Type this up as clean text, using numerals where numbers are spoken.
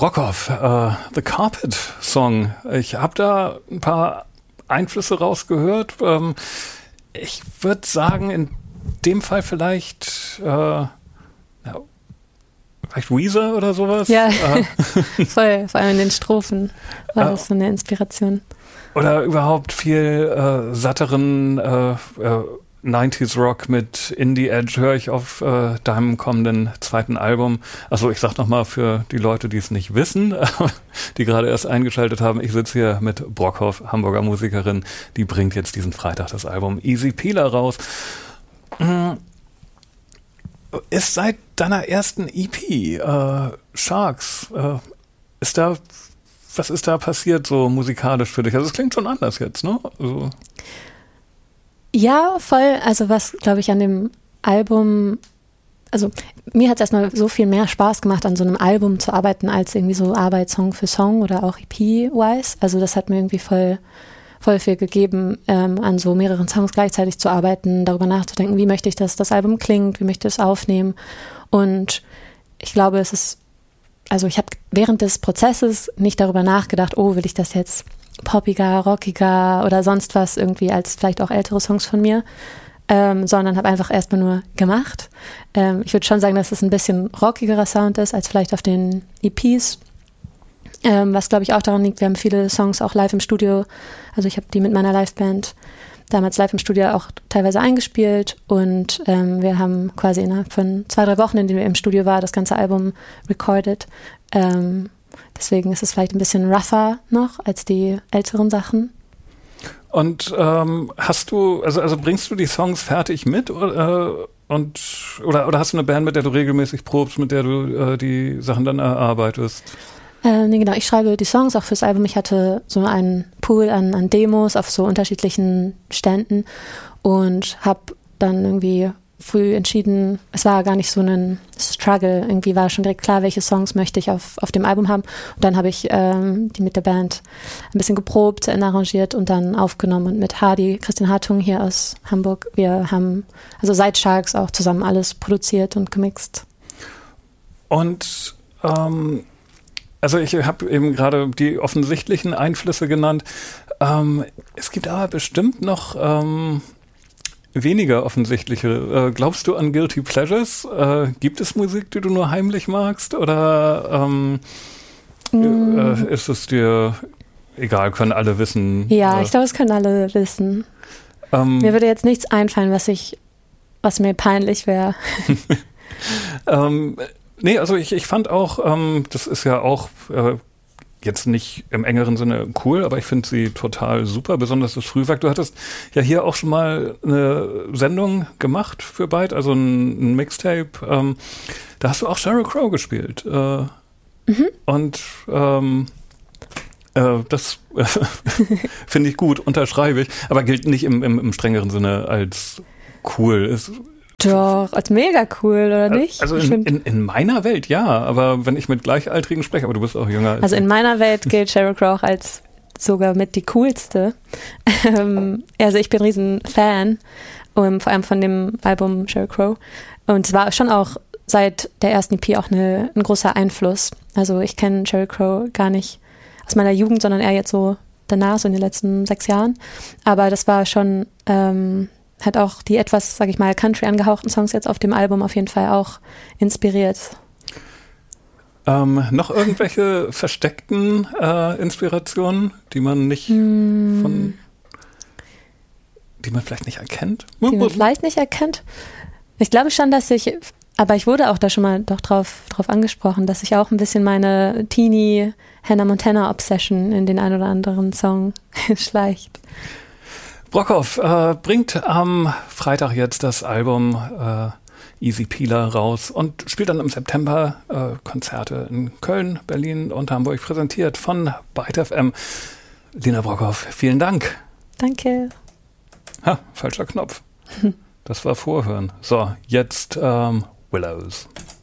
Brockhoff, The Carpet Song. Ich habe da ein paar Einflüsse rausgehört. Ich würde sagen, in dem Fall vielleicht Weezer oder sowas. Ja, voll, vor allem in den Strophen war das so eine Inspiration. Oder überhaupt viel satteren 90s Rock mit Indie Edge höre ich auf deinem kommenden zweiten Album. Also ich sag nochmal für die Leute, die es nicht wissen, die gerade erst eingeschaltet haben, ich sitze hier mit Brockhoff, Hamburger Musikerin, die bringt jetzt diesen Freitag das Album Easy Peeler raus. Ist seit deiner ersten EP, Sharks, was ist da passiert so musikalisch für dich? Also es klingt schon anders jetzt, ne? Also ja, voll. Also was, glaube ich, an dem Album, also mir hat es erstmal so viel mehr Spaß gemacht, an so einem Album zu arbeiten, als irgendwie so Arbeit Song für Song oder auch EP-wise. Also das hat mir irgendwie voll viel gegeben, an so mehreren Songs gleichzeitig zu arbeiten, darüber nachzudenken, wie möchte ich, dass das Album klingt, wie möchte ich es aufnehmen. Und ich glaube, ich habe während des Prozesses nicht darüber nachgedacht, will ich das jetzt poppiger, rockiger oder sonst was irgendwie als vielleicht auch ältere Songs von mir, sondern habe einfach erstmal nur gemacht. Ich würde schon sagen, dass es ein bisschen rockigerer Sound ist als vielleicht auf den EPs, was glaube ich auch daran liegt, wir haben viele Songs auch live im Studio, also ich habe die mit meiner Liveband damals live im Studio auch teilweise eingespielt und wir haben quasi innerhalb von 2-3 Wochen, in denen wir im Studio waren, das ganze Album recorded. Deswegen ist es vielleicht ein bisschen rougher noch als die älteren Sachen. Und hast du, also bringst du die Songs fertig mit oder hast du eine Band, mit der du regelmäßig probst, mit der du die Sachen dann erarbeitest? Nee, genau. Ich schreibe die Songs auch fürs Album. Ich hatte so einen Pool an Demos auf so unterschiedlichen Ständen und habe dann irgendwie früh entschieden, es war gar nicht so ein Struggle. Irgendwie war schon direkt klar, welche Songs möchte ich auf dem Album haben. Und dann habe ich die mit der Band ein bisschen geprobt, arrangiert und dann aufgenommen. Und mit Christian Hartung hier aus Hamburg, wir haben also seit Sharks auch zusammen alles produziert und gemixt. Und also ich habe eben gerade die offensichtlichen Einflüsse genannt. Es gibt aber bestimmt noch weniger offensichtliche. Glaubst du an Guilty Pleasures? Gibt es Musik, die du nur heimlich magst? Oder ist es dir egal, können alle wissen? Ja, ich glaube, es können alle wissen. Mir würde jetzt nichts einfallen, was mir peinlich wäre. Nee, also ich fand auch, das ist ja auch jetzt nicht im engeren Sinne cool, aber ich finde sie total super, besonders das Frühwerk. Du hattest ja hier auch schon mal eine Sendung gemacht für Byte, also ein Mixtape. Da hast du auch Sheryl Crow gespielt. Und das finde ich gut, unterschreibe ich, aber gilt nicht im strengeren Sinne als cool. Doch, als mega cool, oder nicht? Also in meiner Welt, ja, aber wenn ich mit Gleichaltrigen spreche, aber du bist auch jünger als Also in meiner Welt gilt Sheryl Crow auch als sogar mit die coolste. Also ich bin ein riesen Fan, vor allem von dem Album Sheryl Crow. Und es war schon auch seit der ersten EP auch ein großer Einfluss. Also ich kenne Sheryl Crow gar nicht aus meiner Jugend, sondern eher jetzt so danach, so in den letzten 6 Jahren. Aber das war schon hat auch die etwas, sag ich mal, Country angehauchten Songs jetzt auf dem Album auf jeden Fall auch inspiriert. Noch irgendwelche versteckten Inspirationen, die man nicht die man vielleicht nicht erkennt? Die man vielleicht nicht erkennt? Ich glaube schon, aber ich wurde auch da schon mal doch drauf angesprochen, dass ich auch ein bisschen meine Teenie Hannah Montana Obsession in den ein oder anderen Song schleicht. Brockhoff bringt am Freitag jetzt das Album Easy Peeler raus und spielt dann im September Konzerte in Köln, Berlin und Hamburg, präsentiert von Byte FM. Lena Brockhoff, vielen Dank. Danke. Falscher Knopf. Das war Vorhören. So, jetzt Willows.